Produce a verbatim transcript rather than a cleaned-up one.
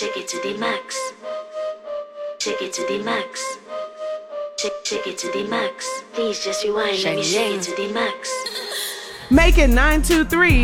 shake it to the max. Shake it to the max. Shake, shake it to the max. Please just rewind, let me shake it to the max. Make it nine two three.